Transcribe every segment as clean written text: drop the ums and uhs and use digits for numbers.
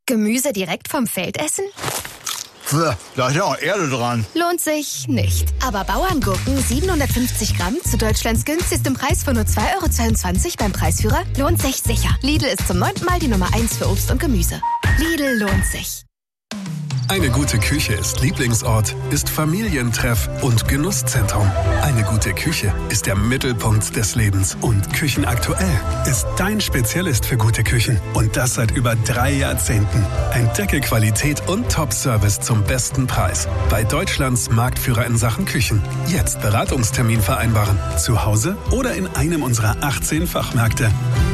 Gemüse direkt vom Feld essen? Da ist ja auch Erde dran. Lohnt sich nicht. Aber Bauerngurken 750 Gramm zu Deutschlands günstigstem Preis von nur 2,22 € beim Preisführer lohnt sich sicher. Lidl ist zum 9. Mal die Nummer 1 für Obst und Gemüse. Lidl lohnt sich. Eine gute Küche ist Lieblingsort, ist Familientreff und Genusszentrum. Eine gute Küche ist der Mittelpunkt des Lebens. Und Küchenaktuell ist dein Spezialist für gute Küchen. Und das seit über 3 Jahrzehnten. Entdecke Qualität und Top-Service zum besten Preis. Bei Deutschlands Marktführer in Sachen Küchen. Jetzt Beratungstermin vereinbaren. Zu Hause oder in einem unserer 18 Fachmärkte.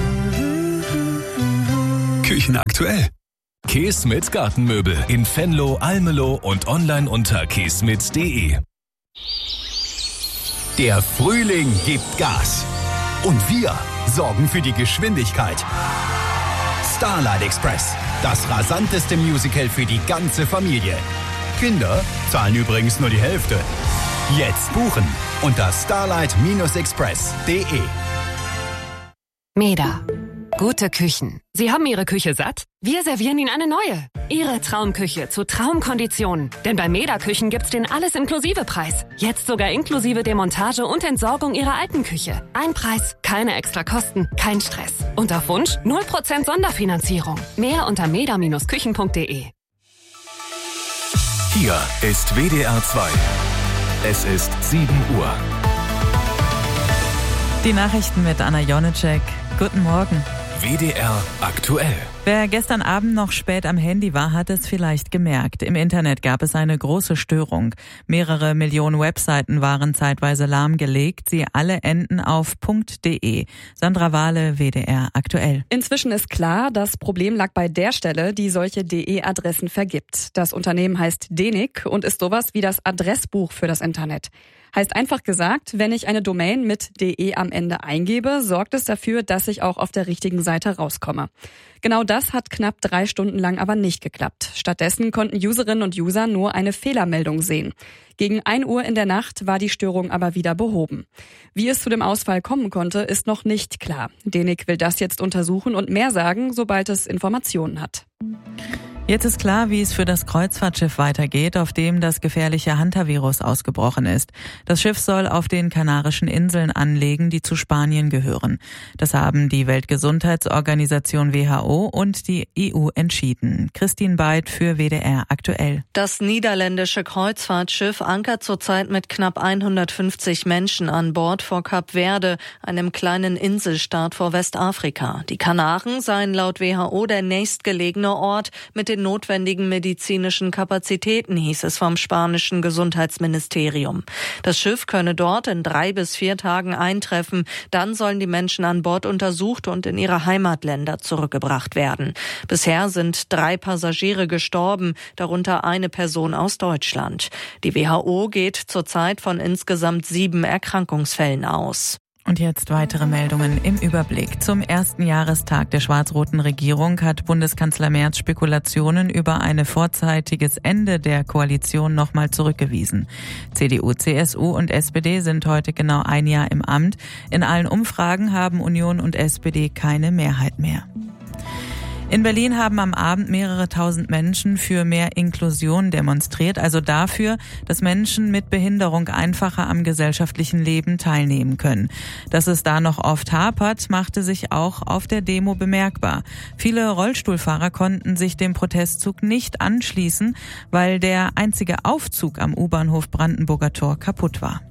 Küchenaktuell. Keesmit Gartenmöbel in Venlo, Almelo und online unter keesmit.de. Der Frühling gibt Gas. Und wir sorgen für die Geschwindigkeit. Starlight Express, das rasanteste Musical für die ganze Familie. Kinder zahlen übrigens nur die Hälfte. Jetzt buchen unter starlight-express.de. Meda. Gute Küchen. Sie haben Ihre Küche satt? Wir servieren Ihnen eine neue. Ihre Traumküche zu Traumkonditionen. Denn bei Meda Küchen gibt's den Alles-Inklusive-Preis. Jetzt sogar inklusive Demontage und Entsorgung Ihrer alten Küche. Ein Preis, keine extra Kosten, kein Stress. Und auf Wunsch 0% Sonderfinanzierung. Mehr unter meda-küchen.de. Hier ist WDR 2. Es ist 7 Uhr. Die Nachrichten mit Anna Jonitschek. Guten Morgen. WDR aktuell. Wer gestern Abend noch spät am Handy war, hat es vielleicht gemerkt. Im Internet gab es eine große Störung. Mehrere Millionen Webseiten waren zeitweise lahmgelegt. Sie alle enden auf .de. Sandra Wahle, WDR aktuell. Inzwischen ist klar, das Problem lag bei der Stelle, die solche DE-Adressen vergibt. Das Unternehmen heißt DENIC und ist sowas wie das Adressbuch für das Internet. Heißt einfach gesagt, wenn ich eine Domain mit .de am Ende eingebe, sorgt es dafür, dass ich auch auf der richtigen Seite rauskomme. Genau das hat knapp 3 Stunden lang aber nicht geklappt. Stattdessen konnten Userinnen und User nur eine Fehlermeldung sehen. Gegen 1 Uhr in der Nacht war die Störung aber wieder behoben. Wie es zu dem Ausfall kommen konnte, ist noch nicht klar. DENIC will das jetzt untersuchen und mehr sagen, sobald es Informationen hat. Jetzt ist klar, wie es für das Kreuzfahrtschiff weitergeht, auf dem das gefährliche Hantavirus ausgebrochen ist. Das Schiff soll auf den Kanarischen Inseln anlegen, die zu Spanien gehören. Das haben die Weltgesundheitsorganisation WHO und die EU entschieden. Christine Beid für WDR aktuell. Das niederländische Kreuzfahrtschiff ankert zurzeit mit knapp 150 Menschen an Bord vor Kap Verde, einem kleinen Inselstaat vor Westafrika. Die Kanaren seien laut WHO der nächstgelegene Ort mit den notwendigen medizinischen Kapazitäten, hieß es vom spanischen Gesundheitsministerium. Das Schiff könne dort in 3 bis 4 Tagen eintreffen. Dann sollen die Menschen an Bord untersucht und in ihre Heimatländer zurückgebracht werden. Bisher sind 3 Passagiere gestorben, darunter eine Person aus Deutschland. Die WHO geht zurzeit von insgesamt 7 Erkrankungsfällen aus. Und jetzt weitere Meldungen im Überblick. Zum 1. Jahrestag der schwarz-roten Regierung hat Bundeskanzler Merz Spekulationen über ein vorzeitiges Ende der Koalition nochmal zurückgewiesen. CDU, CSU und SPD sind heute genau 1 Jahr im Amt. In allen Umfragen haben Union und SPD keine Mehrheit mehr. In Berlin haben am Abend mehrere tausend Menschen für mehr Inklusion demonstriert, also dafür, dass Menschen mit Behinderung einfacher am gesellschaftlichen Leben teilnehmen können. Dass es da noch oft hapert, machte sich auch auf der Demo bemerkbar. Viele Rollstuhlfahrer konnten sich dem Protestzug nicht anschließen, weil der einzige Aufzug am U-Bahnhof Brandenburger Tor kaputt war.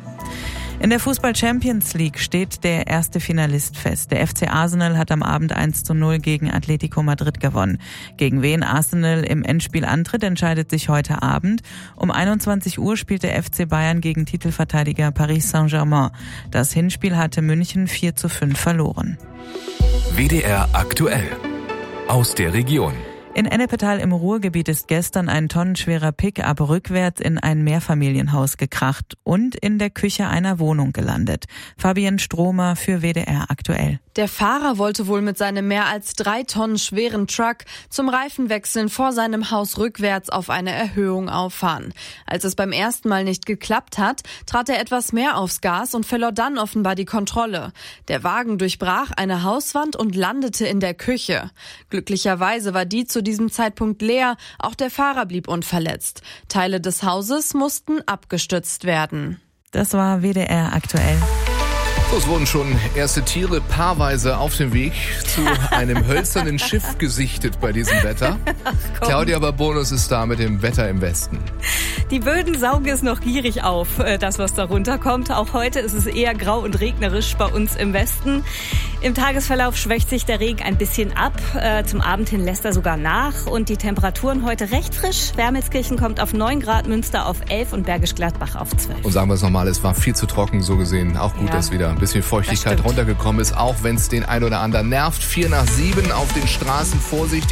In der Fußball-Champions League steht der erste Finalist fest. Der FC Arsenal hat am Abend 1:0 gegen Atletico Madrid gewonnen. Gegen wen Arsenal im Endspiel antritt, entscheidet sich heute Abend. Um 21 Uhr spielt der FC Bayern gegen Titelverteidiger Paris Saint-Germain. Das Hinspiel hatte München 4:5 verloren. WDR aktuell. Aus der Region. In Ennepetal im Ruhrgebiet ist gestern ein tonnenschwerer Pick-up rückwärts in ein Mehrfamilienhaus gekracht und in der Küche einer Wohnung gelandet. Fabienne Stromer für WDR aktuell. Der Fahrer wollte wohl mit seinem mehr als 3 Tonnen schweren Truck zum Reifenwechseln vor seinem Haus rückwärts auf eine Erhöhung auffahren. Als es beim ersten Mal nicht geklappt hat, trat er etwas mehr aufs Gas und verlor dann offenbar die Kontrolle. Der Wagen durchbrach eine Hauswand und landete in der Küche. Glücklicherweise war die zu zu diesem Zeitpunkt leer. Auch der Fahrer blieb unverletzt. Teile des Hauses mussten abgestützt werden. Das war WDR aktuell. So, es wurden schon erste Tiere paarweise auf dem Weg zu einem hölzernen Schiff gesichtet bei diesem Wetter. Claudia Barbonus ist da mit dem Wetter im Westen. Die Böden saugen es noch gierig auf, das was da runterkommt. Auch heute ist es eher grau und regnerisch bei uns im Westen. Im Tagesverlauf schwächt sich der Regen ein bisschen ab. Zum Abend hin lässt er sogar nach. Und die Temperaturen heute recht frisch. Wermelskirchen kommt auf 9 Grad, Münster auf 11 und Bergisch Gladbach auf 12. Und sagen wir es nochmal, es war viel zu trocken, so gesehen. Auch gut, dass wieder ein bisschen Feuchtigkeit runtergekommen ist, auch wenn es den ein oder anderen nervt. 6:45 auf den Straßen, vorsichtig.